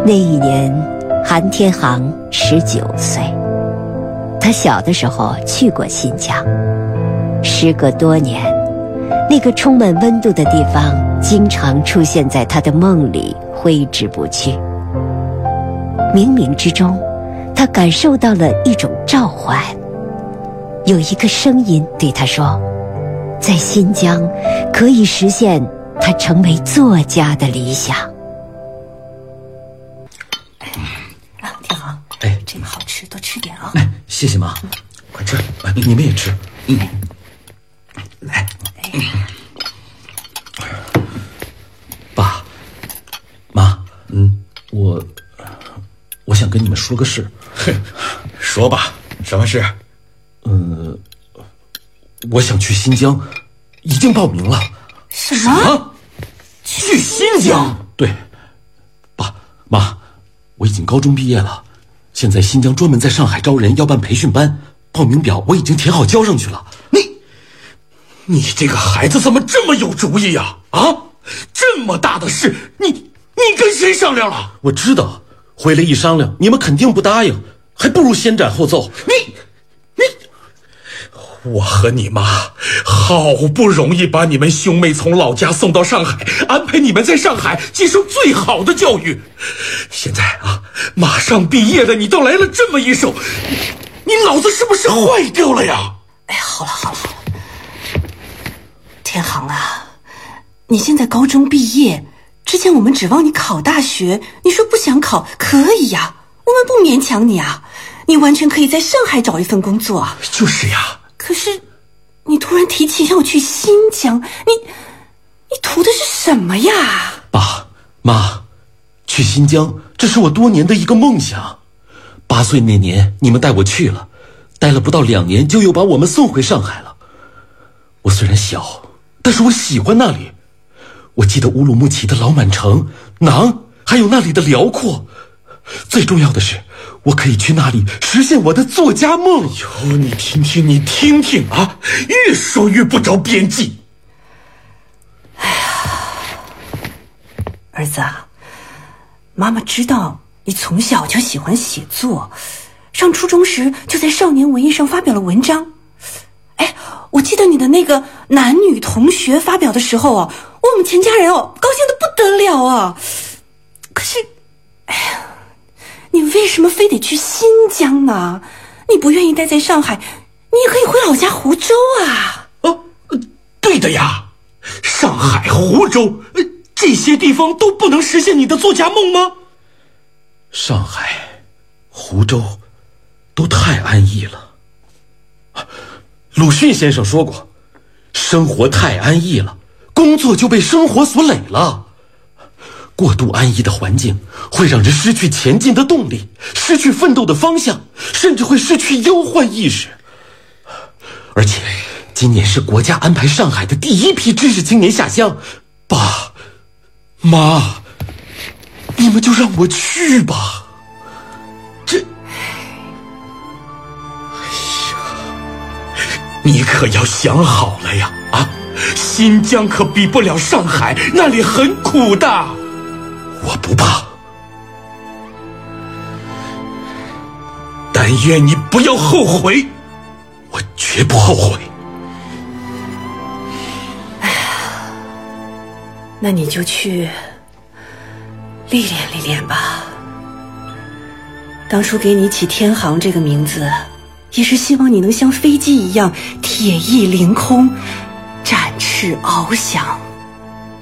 那一年，韩天航19岁。他小的时候去过新疆，时隔多年，那个充满温度的地方经常出现在他的梦里，挥之不去。冥冥之中，他感受到了一种召唤，有一个声音对他说，在新疆可以实现他成为作家的理想。 天航，这个好吃，多吃点啊！ 谢谢妈，快吃，你们也吃。来，爸妈，我想跟你们说个事。 说吧，什么事？ 我想去新疆，已经报名了。 什么？ 去新疆？ 对，爸妈，我已经高中毕业了，现在新疆专门在上海招人，要办培训班，报名表我已经填好交上去了。 你这个孩子怎么这么有主意呀？这么大的事，你跟谁商量了？ 我知道，回来一商量，你们肯定不答应，还不如先斩后奏。 我和你妈好不容易把你们兄妹从老家送到上海，安排你们在上海接受最好的教育。现在马上毕业了，你倒来了这么一手，你脑子是不是坏掉了呀？ 好了，天航啊，你现在高中毕业，之前我们指望你考大学，你说不想考可以呀，我们不勉强你啊，你完全可以在上海找一份工作啊。 就是呀。 可是你突然提起要去新疆，你图的是什么呀？ 爸妈，去新疆，这是我多年的一个梦想。8岁那年你们带我去了，待了不到2年就又把我们送回上海了。我虽然小，但是我喜欢那里。我记得乌鲁木齐的老满城、馕，还有那里的辽阔。最重要的是，我可以去那里实现我的作家梦。 你听听啊，越说越不着边际。 儿子啊，妈妈知道你从小就喜欢写作，上初中时就在少年文艺上发表了文章。我记得你的那个男女同学发表的时候我们全家人高兴得不得了啊。可是你为什么非得去新疆呢？你不愿意待在上海，你也可以回老家湖州啊。 对的呀，上海、湖州这些地方都不能实现你的作家梦吗？ 上海、湖州都太安逸了。鲁迅先生说过，生活太安逸了，工作就被生活所累了。过度安逸的环境会让人失去前进的动力，失去奋斗的方向，甚至会失去忧患意识。而且今年是国家安排上海的第1批知识青年下乡。爸妈，你们就让我去吧。 你可要想好了呀！新疆可比不了上海，那里很苦的。 我不怕， 但愿你不要后悔。 我绝不后悔。 那你就去历练历练吧。当初给你起天航这个名字，也是希望你能像飞机一样铁翼凌空，展翅翱翔。